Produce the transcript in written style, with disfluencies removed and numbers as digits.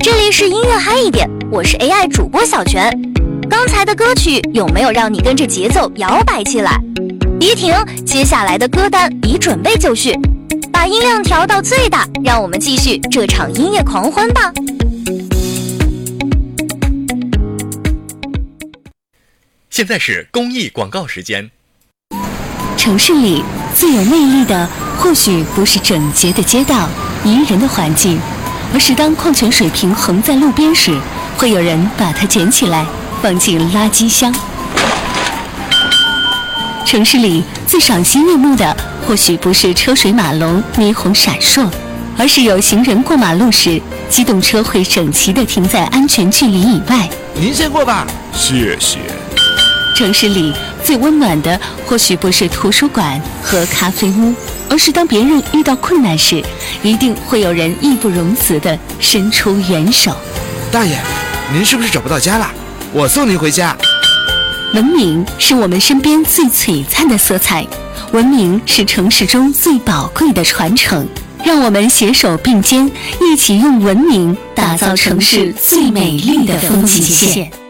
这里是音乐嗨一点，我是 AI 主播小泉。刚才的歌曲有没有让你跟着节奏摇摆起来？别停，接下来的歌单已准备就绪，把音量调到最大，让我们继续这场音乐狂欢吧。 现在是公益广告时间。 城市里最有魅力的，或许不是整洁的街道、宜人的环境，而是当矿泉水瓶横在路边时，会有人把它捡起来放进垃圾箱。城市里最赏心悦目的，或许不是车水马龙、霓虹闪烁，而是有行人过马路时，机动车会整齐地停在安全距离以外。 您先过吧， 谢谢。 城市里最温暖的，或许不是图书馆和咖啡屋，而是当别人遇到困难时，一定会有人义不容辞地伸出援手。 大爷，您是不是找不到家了？我送您回家。 文明是我们身边最璀璨的色彩，文明是城市中最宝贵的传承。让我们携手并肩，一起用文明打造城市最美丽的风景线。